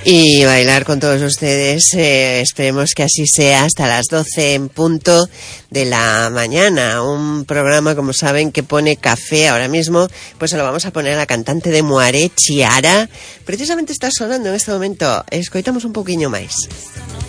y bailar con todos ustedes. Esperemos que así sea hasta las 12 en punto de la mañana. Un programa, como saben, que pone café ahora mismo. Pues se lo vamos a poner a la cantante de Moaré, Chiara. Precisamente está sonando en este momento. Escoitamos un poquinho máis.